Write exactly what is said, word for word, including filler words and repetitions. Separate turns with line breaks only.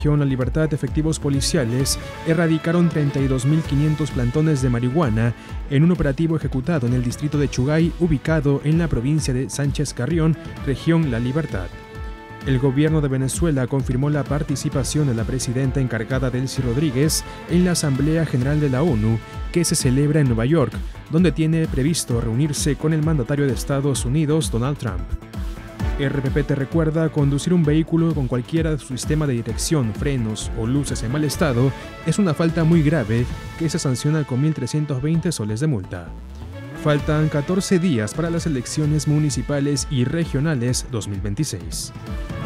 La Libertad, efectivos policiales erradicaron treinta y dos mil quinientos plantones de marihuana en un operativo ejecutado en el distrito de Chugay, ubicado en la provincia de Sánchez Carrión, región La Libertad. El gobierno de Venezuela confirmó la participación de la presidenta encargada Delcy Rodríguez en la Asamblea General de la ONU, que se celebra en Nueva York, donde tiene previsto reunirse con el mandatario de Estados Unidos, Donald Trump. R P P te recuerda: conducir un vehículo con cualquiera de su sistema de dirección, frenos o luces en mal estado es una falta muy grave que se sanciona con mil trescientos veinte soles de multa. Faltan catorce días para las elecciones municipales y regionales dos mil veintiséis.